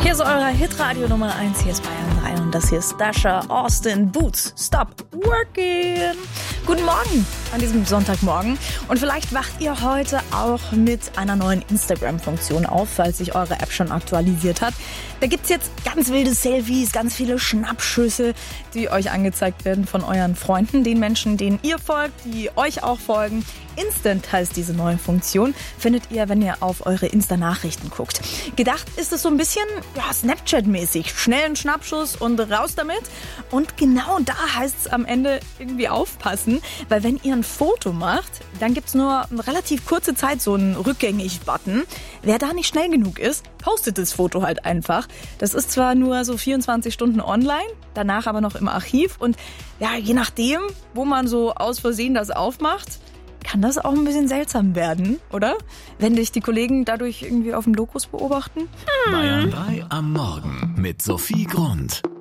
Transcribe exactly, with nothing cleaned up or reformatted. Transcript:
Hier ist eure Hitradio Nummer eins, hier ist Bayern drei und das hier ist Dasha Austin Boots. Stop working. Guten Morgen an diesem Sonntagmorgen und vielleicht wacht ihr heute auch mit einer neuen Instagram-Funktion auf, falls sich eure App schon aktualisiert hat. Da gibt's jetzt ganz wilde Selfies, ganz viele Schnappschüsse, die euch angezeigt werden von euren Freunden, den Menschen, denen ihr folgt, die euch auch folgen. Instant heißt diese neue Funktion, findet ihr, wenn ihr auf eure Insta-Nachrichten guckt. Gedacht ist es so ein bisschen ja, Snapchat-mäßig. Schnell ein Schnappschuss und raus damit. Und genau da heißt es am Ende irgendwie aufpassen, weil wenn ihr ein Foto macht, dann gibt's nur eine relativ kurze Zeit so einen Rückgängig-Button. Wer da nicht schnell genug ist, postet das Foto halt einfach. Das ist zwar nur so vierundzwanzig Stunden online, danach aber noch im Archiv. Und ja, je nachdem, wo man so aus Versehen das aufmacht, kann das auch ein bisschen seltsam werden, oder? Wenn dich die Kollegen dadurch irgendwie auf dem Lokus beobachten? Hm. Bayern drei am Morgen mit Sophie Grund.